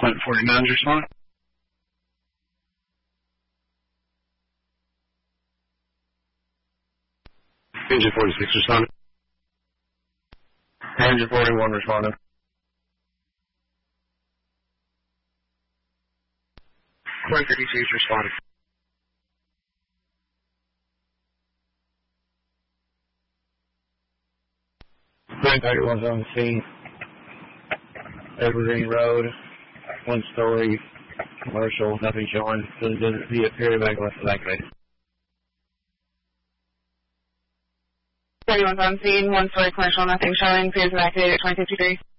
Clinton 49 respond. Engine 46 responded. Engine 41 responded. Clinton 56 responded. Clinton 31's on the scene. Evergreen Road, 1-story, commercial, nothing showing. Doesn't see a period back left of that place. 41's on scene, 1-story commercial, nothing showing. Please evacuate at 2053.